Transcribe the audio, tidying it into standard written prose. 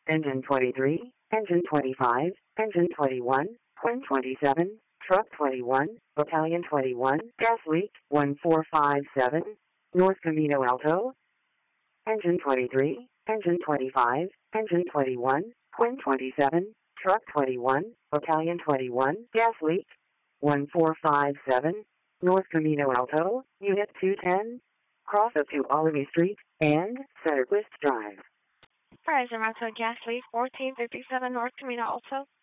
Engine 23, Engine 25, Engine 21, Quinn 27, Truck 21, Battalion 21, Gas leak 1457, North Camino Alto. Engine 23, Engine 25, Engine 21, Quinn 27, Truck 21, Battalion 21, Gas leak 1457, North Camino Alto, Unit 210, cross up to Olivey Street and Centerquist Drive. Verizon Alto gas leak 1457 North Camino Alto.